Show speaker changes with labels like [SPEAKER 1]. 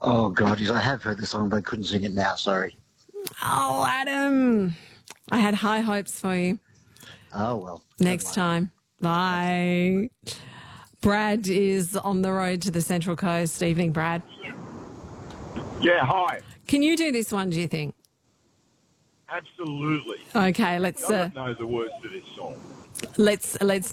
[SPEAKER 1] Oh, God, yes, I have heard the song, but I couldn't sing it now, sorry.
[SPEAKER 2] Oh, Adam, I had high hopes for you.
[SPEAKER 1] Oh, well.
[SPEAKER 2] Next time. Bye. Brad is on the road to the Central Coast. Evening, Brad.
[SPEAKER 3] Yeah, hi.
[SPEAKER 2] Can you do this one, do you think?
[SPEAKER 3] Absolutely.
[SPEAKER 2] Okay,
[SPEAKER 3] I don't know the words to this song.
[SPEAKER 2] let's